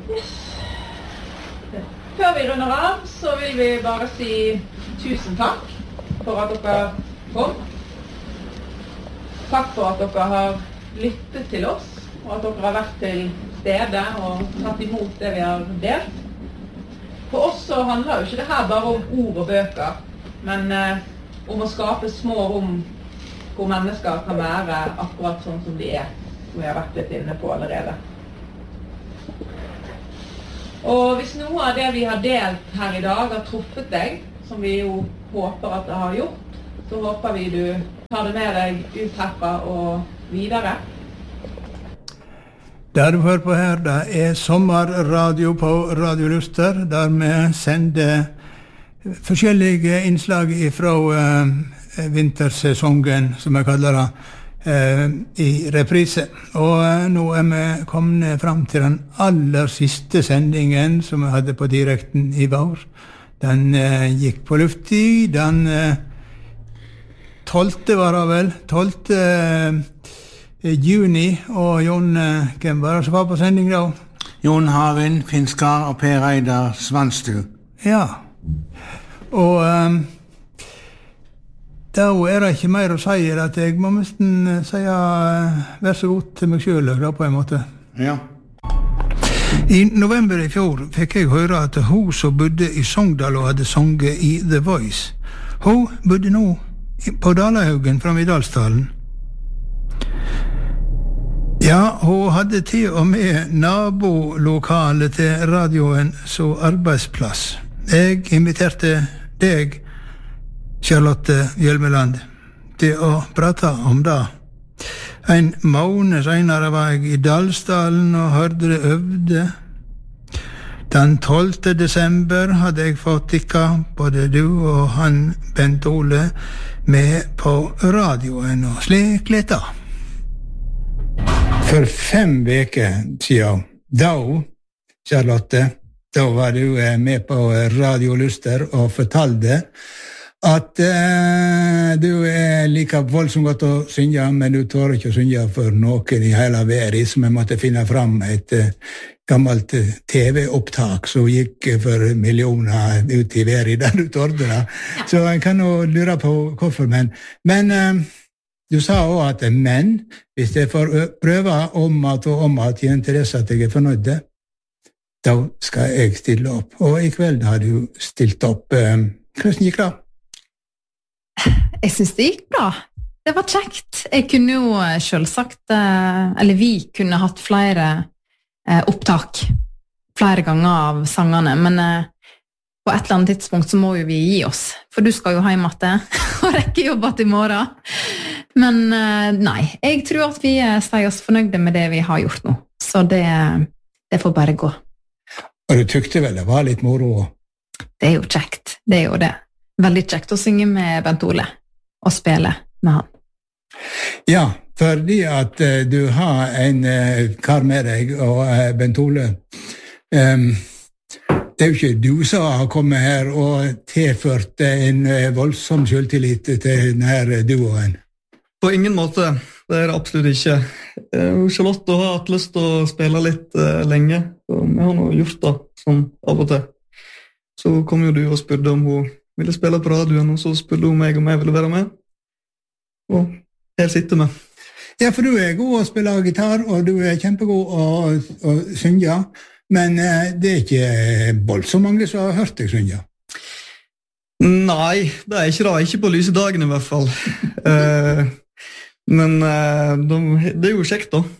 Før vi runder av, så vil vi bare si tusen takk for at dere kom. Takk for at dere har lyttet til oss, og at dere har vært til stede og tatt imot det vi har delt. For oss så handler jo ikke det her bare om ord og bøker, men om å skape små rom hvor mennesker kan være akkurat sånn som de som vi har vært litt inne på allerede. Og hvis noe av det vi har delt her i dag har truffet deg, som vi jo håper at det har gjort, så håper vi du tar det med deg ut herfra og videre. Det du hører på her, det sommerradio på Radio Luster, der vi sender forskjellige innslag fra vintersesongen, som jeg kaller det, i reprise. Og nå vi kommet fram til den aller siste sendingen som vi hadde på direkten i vår. Den gikk på luft i, den 12. var det vel, 12. Juni, og Jon, hvem var det som var på sending da? Jon Havin, Finskar og Per Eidar Svanstu. Ja, og da det ikke mer å si at jeg må nesten si vær så god til meg selv, da på en måte. Ja. I november i fjor fikk jeg høre at hun som bodde i Sogndal og hadde sunget i The Voice, hun bodde nå på Dalahaugen fram i Dalsdalen. Ja, hun hadde til og med nabolokalet til radioen som arbeidsplass. Jeg inviterte deg, Charlotte Hjelmeland, til å prate om det. En måned senere var jeg i Dalsdalen og hørte det øvde. Den 12. desember hadde jeg fått tikka både du og han Bent Ole med på radioen, og slik litt da. For 5 veker siden, da, Charlotte, da var du med på Radio Luster og fortalte at du like voldsomt godt å synge, men du tør ikke å synge for noen i hele verden, så vi måtte finne fram et gammelt TV-opptak som gikk for millioner ut i verden der du tørte det. Så jeg kan jo lure på hvorfor, men du sa også at men, hvis jeg får prøve om at jeg interesser at jeg fornøyd, da skal jeg stille opp. Og i kveld har du stilt opp. Hvordan gikk det? Jeg synes det gikk bra. Det var kjekt. Jeg kunne jo selvsagt, eller vi kunne hatt flere opptak flere ganger av sangene, men på et eller annet tidspunkt så må jo vi gi oss, for du skal jo hjem etter og rekke jobba til morgen. Men nei, jeg tror at vi sier oss fornøyde med det vi har gjort nå, så det får bare gå. Og du tykte vel det var litt moro? Det jo kjekt, det jo det. Veldig kjekt å synge med Bent Ole og spille med han. Ja, fordi at du har en kar med deg, og Bent Ole, det jo ikke du som har kommet her og tilført en voldsom selvtillit til denne duoen. På ingen måte, det det absolutt ikke. Charlotte har hatt lyst til å spille litt lenge, og vi har nå gjort det sånn av og til. Så kom jo du og spurte om hun ville spille på radioen, og så spurte hun meg om jeg ville være med. Og her sitter vi. Ja, for du god å spille gitar, og du kjempegod å synge, men det ikke voldsomt mange som har hørt deg synge. Nei, det ikke det. Ikke på lyse dagen i hvert fall. Men det jo kjekt da.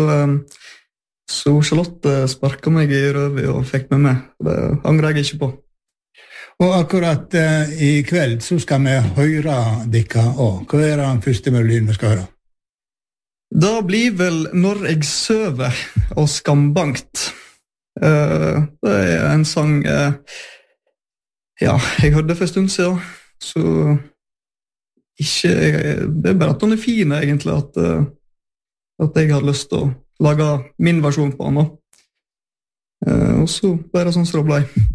Så Charlotte sparket meg i røvet og fikk meg med. Det angrer jeg ikke på. Og akkurat i kveld så skal vi høre dere også. Hva den første melodien vi skal høre? Det blir vel Når jeg søver og Skambankt. Det en sang ja, jeg hørte for en stund siden, så det bare at den fin egentlig, at jeg hadde lyst til å lage min versjon på den. Og så bare sånn som det ble.